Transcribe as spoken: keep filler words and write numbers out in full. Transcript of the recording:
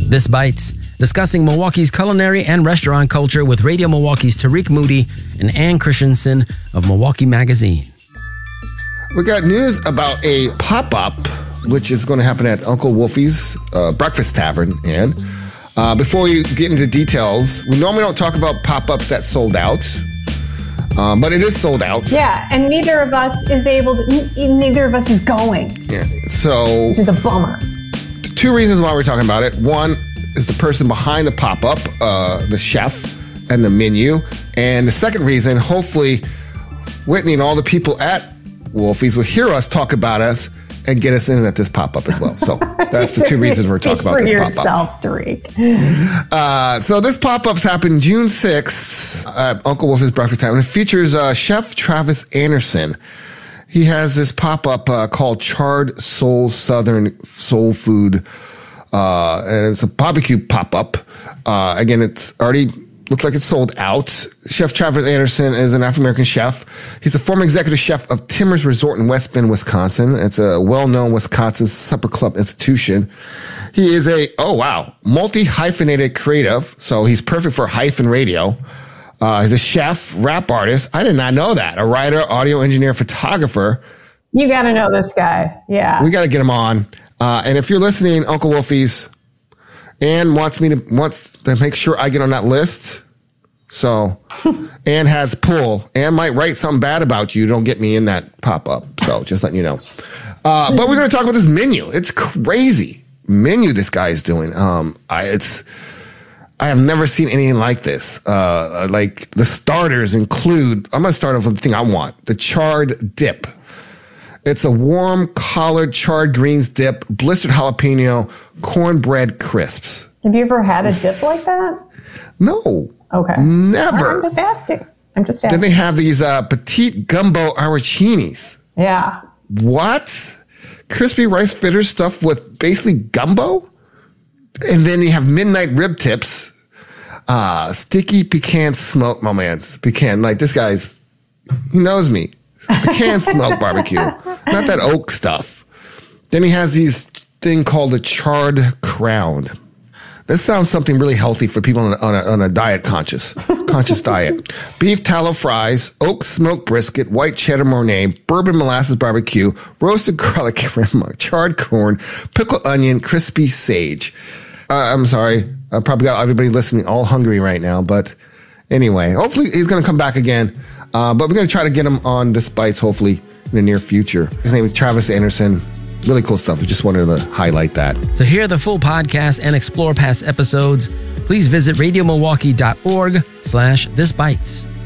This Bites, discussing Milwaukee's culinary and restaurant culture with Radio Milwaukee's Tariq Moody and Ann Christensen of Milwaukee Magazine. We got news about a pop-up, which is going to happen at Uncle Wolfie's uh, Breakfast Tavern. And uh, before we get into details, we normally don't talk about pop-ups that sold out, um, but it is sold out. Yeah, and neither of us is able to, n- neither of us is going. Yeah, so... Which is a bummer. Two reasons why we're talking about it. One is the person behind the pop-up, uh, the chef and the menu. And the second reason, hopefully, Whitney and all the people at Wolfie's will hear us talk about us and get us in at this pop-up as well. So that's the two reasons we're talking about this pop-up. Yourself, Tariq. Uh, so this pop-up's happened June sixth at Uncle Wolfie's Breakfast Time. And it features uh, Chef Travis Anderson. He has this pop-up uh, called Charred Soul Southern Soul Food. Uh, and it's a barbecue pop-up. Uh, again, it's already looks like it's sold out. Chef Travis Anderson is an African-American chef. He's a former executive chef of Timbers Resort in West Bend, Wisconsin. It's a well-known Wisconsin supper club institution. He is a, oh wow, multi-hyphenated creative. So he's perfect for hyphen radio. Uh, he's a chef, rap artist. I did not know that. A writer, audio engineer, photographer. You got to know this guy. Yeah. We got to get him on. Uh, and if you're listening, Uncle Wolfie's, Ann wants me to wants to make sure I get on that list. So Ann has pull. Ann might write something bad about you. Don't get me in that pop-up. So just letting you know. Uh, but we're going to talk about this menu. It's crazy menu this guy is doing. Um, I, it's I have never seen anything like this. Uh, like the starters include. I'm going to start off with the thing I want: the charred dip. It's a warm collard charred greens dip, blistered jalapeno, cornbread crisps. Have you ever had a dip like that? No. Okay. Never. I'm just asking. I'm just asking. Then they have these uh, petite gumbo arancinis. Yeah. What? Crispy rice fritters stuffed with basically gumbo? And then you have midnight rib tips. Uh, sticky pecan smoke. My man, pecan. Like this guy's, he knows me. Pecan smoke barbecue. Not that oak stuff. Then he has these thing called a charred crown. This sounds something really healthy for people on a, on a, on a diet conscious, conscious diet. Beef tallow fries, oak smoked brisket, white cheddar mornay, bourbon molasses barbecue, roasted garlic crema, charred corn, pickled onion, crispy sage. Uh, I'm sorry. I probably got everybody listening all hungry right now. But anyway, hopefully he's going to come back again. Uh, but we're going to try to get him on This Bites, hopefully, in the near future. His name is Travis Anderson. Really cool stuff. We just wanted to highlight that. To hear the full podcast and explore past episodes, please visit radiomilwaukee.org slash This Bites.